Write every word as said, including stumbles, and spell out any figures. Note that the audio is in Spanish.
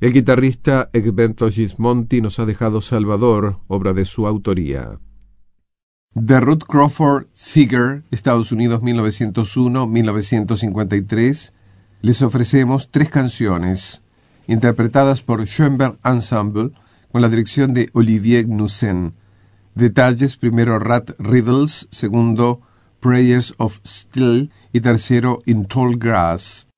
El guitarrista Egberto Gismonti nos ha dejado Salvador, obra de su autoría. De Ruth Crawford Seeger, Estados Unidos mil novecientos uno a mil novecientos cincuenta y tres, les ofrecemos tres canciones, interpretadas por Schoenberg Ensemble, con la dirección de Olivier Gneusen. Detalles: primero Rat Riddles, segundo Prayers of Steel y tercero In Tall Grass.